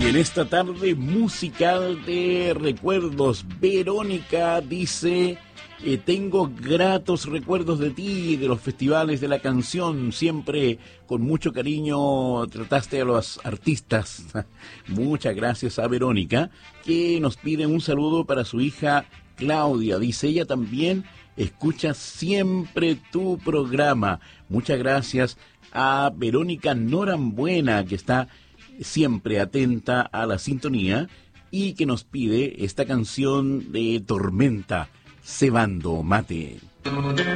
en esta tarde musical de recuerdos, Verónica dice: tengo gratos recuerdos de ti, de los festivales de la canción, siempre con mucho cariño trataste a los artistas. Muchas gracias a Verónica, que nos pide un saludo para su hija Claudia. Dice, ella también escucha siempre tu programa. Muchas gracias a Verónica Norambuena, que está siempre atenta a la sintonía y que nos pide esta canción de Tormenta, Cebando Mate.